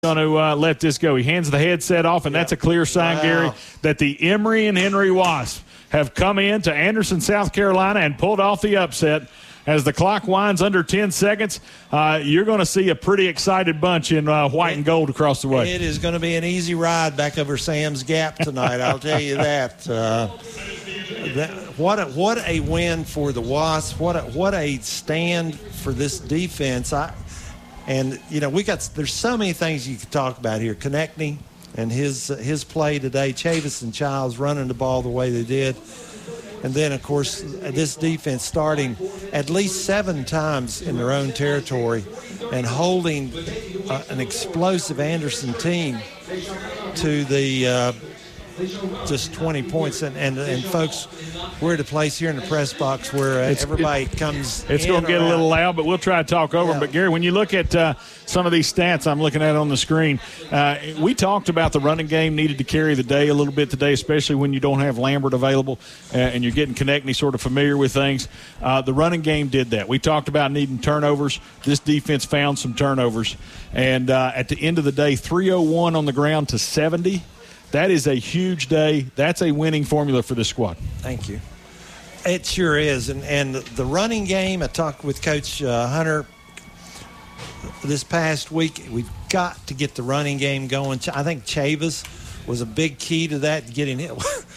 going to let this go. He hands the headset off, and that's a clear sign, Gary, that the Emory and Henry Wasps have come in to Anderson, South Carolina, and pulled off the upset. As the clock winds under 10 seconds, you're going to see a pretty excited bunch in white and gold across the way. It is going to be an easy ride back over Sam's Gap tonight, I'll tell you that. What a win for the Wasps. What a stand for this defense. There's so many things you could talk about here. Konechny and his play today, Chavis and Childs running the ball the way they did. And then, of course, this defense starting at least 7 times in their own territory and holding an explosive Anderson team to the just 20 points. And folks, we're at a place here in the press box where everybody comes It's going to get a little loud, but we'll try to talk over them. But, Gary, when you look at some of these stats I'm looking at on the screen, we talked about the running game needed to carry the day a little bit today, especially when you don't have Lambert available and you're getting Konechny sort of familiar with things. The running game did that. We talked about needing turnovers. This defense found some turnovers. And at the end of the day, 301 on the ground to 70. That is a huge day. That's a winning formula for this squad. Thank you. It sure is. And the running game, I talked with Coach Hunter this past week. We've got to get the running game going. I think Chavis was a big key to that, getting hit.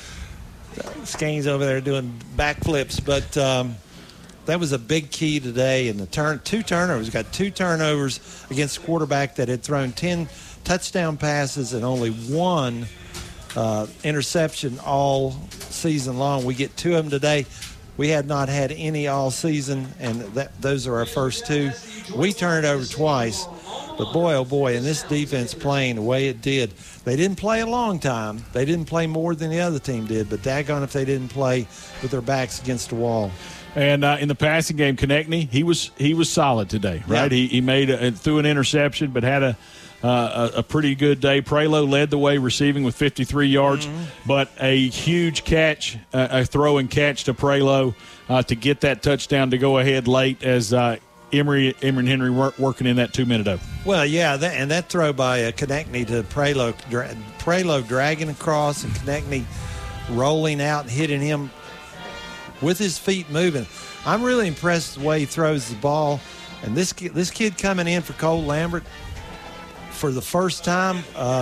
Skane's over there doing backflips. But that was a big key today. And the 2 turnovers. Got 2 turnovers against a quarterback that had thrown 10 touchdown passes and only 1 interception all season long. We get 2 of them today. We had not had any all season, and those are our first 2. We turned it over twice, but boy, oh boy, and this defense playing the way it did. They didn't play a long time. They didn't play more than the other team did, but daggone if they didn't play with their backs against the wall. And in the passing game, Konechny, he was solid today, right? Yeah. He made threw an interception, but had a pretty good day. Prelo led the way receiving with 53 yards, but a huge catch, a throw and catch to Prelo to get that touchdown to go ahead late as Emory and Henry working in that 2-minute. Well, yeah, that throw by Konechny to Prelo, Prelo dragging across and Konechny rolling out and hitting him with his feet moving. I'm really impressed the way he throws the ball. And this kid coming in for Cole Lambert for the first time,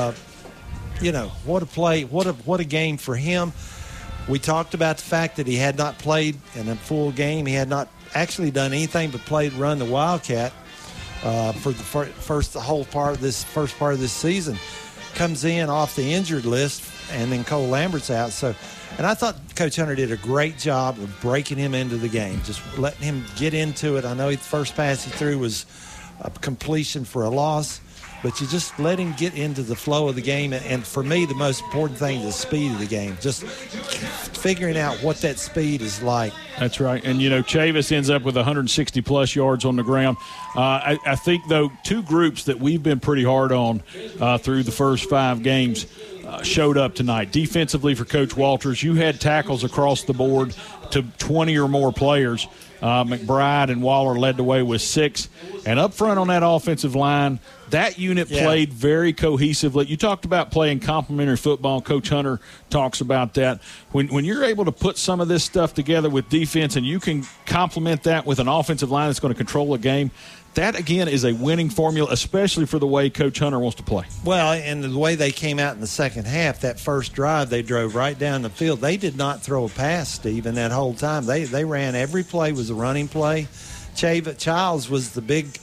what a play, what a game for him. We talked about the fact that he had not played in a full game. He had not actually done anything but run the Wildcat for the first part of this season. Comes in off the injured list, and then Cole Lambert's out. And I thought Coach Hunter did a great job of breaking him into the game, just letting him get into it. I know the first pass he threw was a completion for a loss, but you just let him get into the flow of the game. And for me, the most important thing is the speed of the game, just figuring out what that speed is like. That's right. And, Chavis ends up with 160-plus yards on the ground. I think, though, 2 groups that we've been pretty hard on through the first 5 games showed up tonight. Defensively for Coach Walters, you had tackles across the board to 20 or more players. McBride and Waller led the way with 6. And up front on that offensive line, that unit played very cohesively. You talked about playing complementary football. Coach Hunter talks about that. When you're able to put some of this stuff together with defense and you can complement that with an offensive line that's going to control a game, that, again, is a winning formula, especially for the way Coach Hunter wants to play. Well, and the way they came out in the second half, that first drive, they drove right down the field. They did not throw a pass, Steve, in that whole time. They ran. Every play was a running play. Childs was the big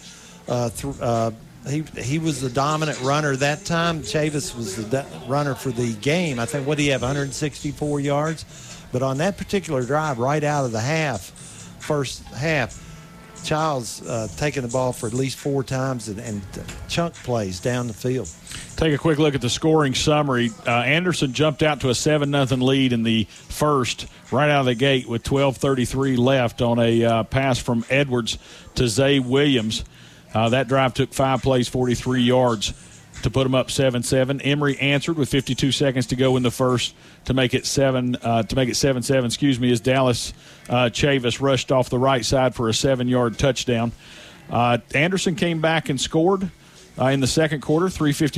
he was the dominant runner that time. Chavis was the runner for the game. I think, what did he have, 164 yards? But on that particular drive, right out of the first half, Childs taking the ball for at least 4 times and chunk plays down the field. Take a quick look at the scoring summary. Anderson jumped out to a 7-0 lead in the first, right out of the gate with 12:33 left on a pass from Edwards to Zay Williams. That drive took 5 plays, 43 yards to put them up 7-7. Emory answered with 52 seconds to go in the first to make it 7-7. As Dallas Chavis rushed off the right side for a 7-yard touchdown. Anderson came back and scored. in the second quarter, 3:50